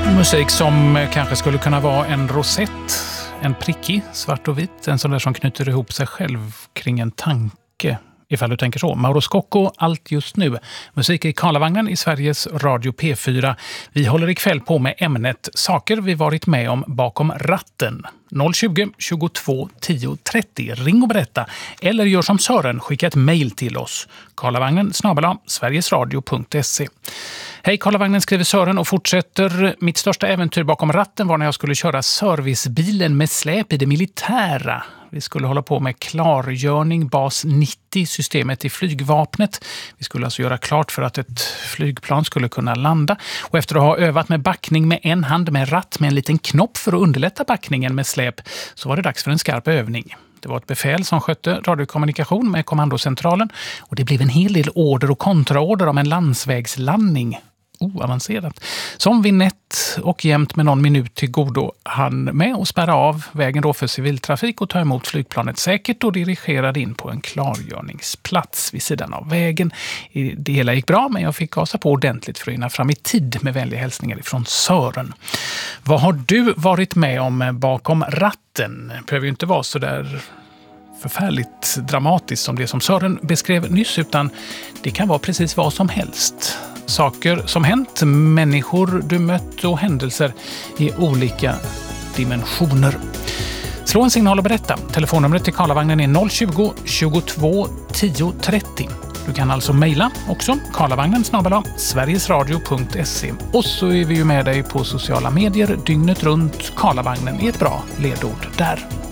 Musik som kanske skulle kunna vara en rosett, en prickig, svart och vit, en sån där som knyter ihop sig själv kring en tanke. Ifall du tänker så. Mauro Scocco, allt just nu. Musik i Karlavagnen i Sveriges Radio P4. Vi håller ikväll på med ämnet saker vi varit med om bakom ratten. 020 22 10 30. Ring och berätta. Eller gör som Sören, skicka ett mejl till oss. karlavagnen@sverigesradio.se. Hej Karlavagnen, skriver Sören och fortsätter. Mitt största äventyr bakom ratten var när jag skulle köra servicebilen med släp i det militära. Vi skulle hålla på med klargörning bas 90-systemet i flygvapnet. Vi skulle alltså göra klart för att ett flygplan skulle kunna landa. Och efter att ha övat med backning med en hand med ratt med en liten knopp för att underlätta backningen med släp så var det dags för en skarp övning. Det var ett befäl som skötte radiokommunikation med kommandocentralen och det blev en hel del order och kontraorder om en landsvägslandning. Oavancerat. Som vid nätt och jämt med någon minut till godo han med och spärra av vägen då för civiltrafik och ta emot flygplanet säkert och dirigerade in på en klargörningsplats vid sidan av vägen. Det hela gick bra men jag fick gasa på ordentligt för att hinna fram i tid med vänliga hälsningar ifrån Sören. Vad har du varit med om bakom ratten? Det behöver ju inte vara så där förfärligt dramatiskt som det som Sören beskrev nyss utan det kan vara precis vad som helst. Saker som hänt, människor du mött och händelser i olika dimensioner. Slå en signal och berätta. Telefonnumret till Karlavagnen är 020 22 10 30. Du kan alltså mejla också karlavagnen@sverigesradio.se. Och så är vi ju med dig på sociala medier dygnet runt. Karlavagnen är ett bra ledord där.